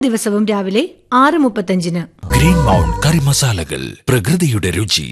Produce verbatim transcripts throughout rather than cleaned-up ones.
ദിവസവും രാവിലെ ആറ് മുപ്പത്തഞ്ചിന്. ഗ്രീൻ മൗണ്ട് കറി മസാലകൾ, പ്രകൃതിയുടെ രുചി.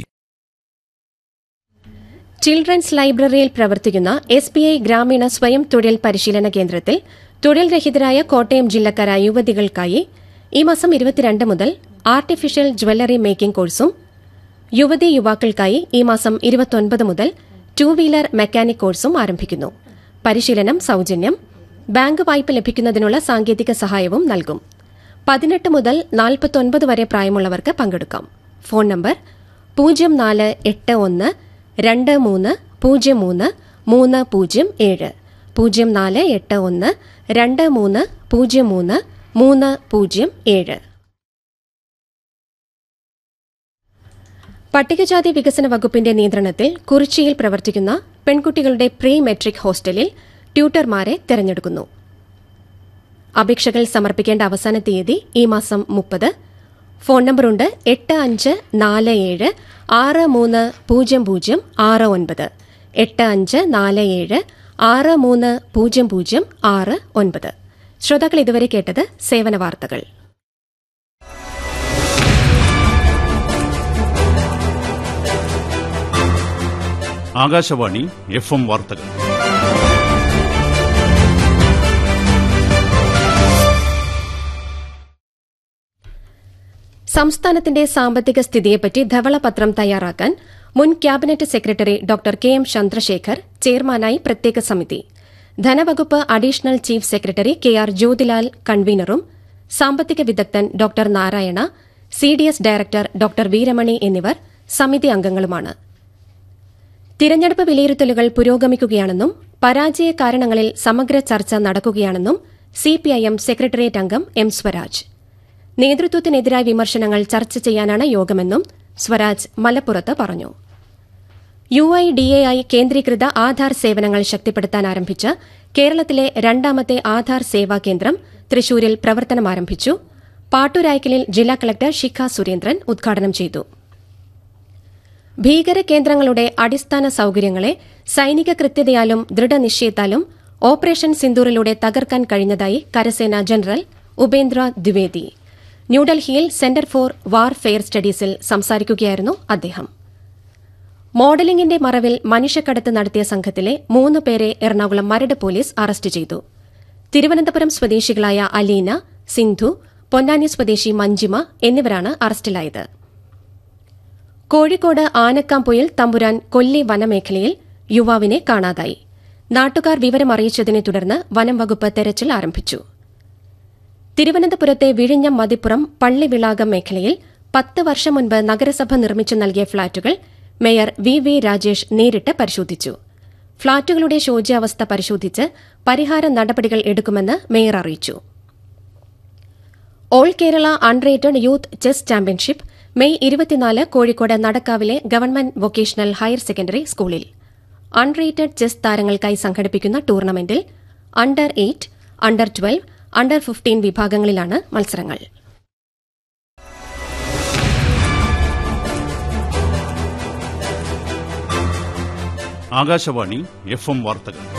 ചിൽഡ്രൻസ് ലൈബ്രറിയിൽ പ്രവർത്തിക്കുന്ന എസ് ബി ഐ ഗ്രാമീണ സ്വയം തൊഴിൽ പരിശീലന കേന്ദ്രത്തിൽ തൊഴിൽ രഹിതരായ കോട്ടയം ജില്ലക്കാരായ യുവതികൾക്കായി ഈ മാസം ഇരുപത്തിരണ്ട് മുതൽ ആർട്ടിഫിഷ്യൽ ജ്വല്ലറി മേക്കിംഗ് കോഴ്സും യുവതീ യുവാക്കൾക്കായി ഈ മാസം ഇരുപത്തൊൻപത് മുതൽ ടൂ വീലർ മെക്കാനിക് കോഴ്സും ആരംഭിക്കുന്നു. പരിശീലനം സൌജന്യം. ബാങ്ക് വായ്പ ലഭിക്കുന്നതിനുള്ള സാങ്കേതിക സഹായവും നൽകും. പതിനെട്ട് മുതൽ നാൽപ്പത്തൊൻപത് വരെ പ്രായമുള്ളവർക്ക് പങ്കെടുക്കാം. ഫോൺ നമ്പർ പൂജ്യം നാല് എട്ട് ഒന്ന് രണ്ട് മൂന്ന് പൂജ്യം മൂന്ന് മൂന്ന് പൂജ്യം ഏഴ് പൂജ്യം നാല് എട്ട് ഒന്ന് രണ്ട് മൂന്ന് പൂജ്യം മൂന്ന് മൂന്ന് പൂജ്യം ഏഴ്. പട്ടികജാതി വികസന വകുപ്പിന്റെ നിയന്ത്രണത്തിൽ കുറിച്ചിയിൽ പ്രവർത്തിക്കുന്ന പെൺകുട്ടികളുടെ പ്രീ മെട്രിക് ഹോസ്റ്റലിൽ ട്യൂട്ടർമാരെ തെരഞ്ഞെടുക്കുന്നു. അപേക്ഷകൾ സമർപ്പിക്കേണ്ട അവസാന തീയതി ഈ മാസം മുപ്പത്. ഫോൺ നമ്പറുണ്ട് എട്ട് അഞ്ച് നാല് ഏഴ് ആറ് മൂന്ന് പൂജ്യം പൂജ്യം ആറ് ഒൻപത് എട്ട് അഞ്ച് നാല് ഏഴ് ആറ് മൂന്ന് പൂജ്യം പൂജ്യം ആറ് ഒൻപത്. ശ്രോതാക്കൾ ഇതുവരെ കേട്ടത് സേവന വാർത്തകൾ. ആകാശവാണി എഫ് എം വാർത്തകൾ. സംസ്ഥാനത്തിന്റെ സാമ്പത്തിക സ്ഥിതിയെപ്പറ്റി ധവളപത്രം തയ്യാറാക്കാൻ മുൻ cabinet secretary doctor K M Chandrasekhar ചെയർമാനായി പ്രത്യേക സമിതി. ധനവകുപ്പ് additional chief secretary K R Jyothilal കൺവീനറും സാമ്പത്തിക വിദഗ്ധൻ doctor Narayana, C D S director doctor Veeramani എന്നിവർ സമിതി അംഗങ്ങളുമാണ്. തിരഞ്ഞെടുപ്പ് വിലയിരുത്തലുകൾ പുരോഗമിക്കുകയാണെന്നും പരാജയ കാരണങ്ങളിൽ സമഗ്ര ചർച്ച നടക്കുകയാണെന്നും സിപിഐഎം സെക്രട്ടേറിയറ്റ് അംഗം എം സ്വരാജ്. നേതൃത്വത്തിനെതിരായ വിമർശനങ്ങൾ ചർച്ച ചെയ്യാനാണ് യോഗമെന്നും സ്വരാജ് മലപ്പുറത്ത് പറഞ്ഞു. U I D A I കേന്ദ്രീകൃത ആധാർ സേവനങ്ങൾ ശക്തിപ്പെടുത്താൻ ആരംഭിച്ച കേരളത്തിലെ രണ്ടാമത്തെ ആധാർ സേവാ കേന്ദ്രം തൃശൂരിൽ പ്രവർത്തനമാരംഭിച്ചു. പാട്ടൂരായ്ക്കലിൽ ജില്ലാ കളക്ടർ ശിഖ സുരേന്ദ്രൻ ഉദ്ഘാടനം ചെയ്തു. ഭീകരകേന്ദ്രങ്ങളുടെ അടിസ്ഥാന സൌകര്യങ്ങളെ സൈനിക കൃത്യതയാലും ദൃഢനിശ്ചയത്താലും ഓപ്പറേഷൻ സിന്ദൂറിലൂടെ തകർക്കാൻ കഴിഞ്ഞതായി കരസേന ജനറൽ ഉപേന്ദ്ര ദ്വിവേദി. ന്യൂഡൽഹിയിൽ സെന്റർ ഫോർ വാർഫെയർ സ്റ്റഡീസിൽ സംസാരിക്കുകയായിരുന്നു അദ്ദേഹം. മോഡലിംഗിന്റെ മറവിൽ മനുഷ്യക്കടത്ത് നടത്തിയ സംഘത്തിലെ മൂന്ന് പേരെ എറണാകുളം മരട് പോലീസ് അറസ്റ്റ് ചെയ്തു. തിരുവനന്തപുരം സ്വദേശികളായ അലീന, സിന്ധു, പൊന്നാനി സ്വദേശി മഞ്ജിമ എന്നിവരാണ് അറസ്റ്റിലായത്. കോഴിക്കോട് ആനക്കാംപൊയിൽ തമ്പുരാൻ കൊല്ലി വനമേഖലയിൽ യുവാവിനെ കാണാതായി. നാട്ടുകാർ വിവരമറിയിച്ചതിനെ തുടർന്ന് വനം വകുപ്പ് തെരച്ചിൽ ആരംഭിച്ചു. തിരുവനന്തപുരത്തെ വിഴിഞ്ഞം മതിപ്പുറം പള്ളിവിളാകം മേഖലയിൽ പത്ത് വർഷം മുൻപ് നഗരസഭ നിർമ്മിച്ചു നൽകിയ ഫ്ളാറ്റുകൾ മേയർ വി വി രാജേഷ് നേരിട്ട് പരിശോധിച്ചു. ഫ്ളാറ്റുകളുടെ ശോച്യാവസ്ഥ പരിശോധിച്ച് പരിഹാര നടപടികൾ എടുക്കുമെന്ന് മേയർ അറിയിച്ചു. All Kerala unrated youth chess championship May ഇരുപത്തിനാല് Kozhikode നടക്കാവിലെ government vocational higher secondary സ്കൂളിൽ. അൺറേറ്റഡ് ചെസ് താരങ്ങൾക്കായി സംഘടിപ്പിക്കുന്ന ടൂർണമെന്റിൽ under eight, under twelve, under fifteen വിഭാഗങ്ങളിലാണ് മത്സരങ്ങൾ. ആകാശവാണി എഫ് എം വാർത്തകൾ.